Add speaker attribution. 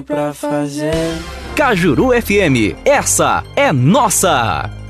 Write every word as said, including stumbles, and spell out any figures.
Speaker 1: pra fazer.
Speaker 2: Cajuru F M, essa é nossa!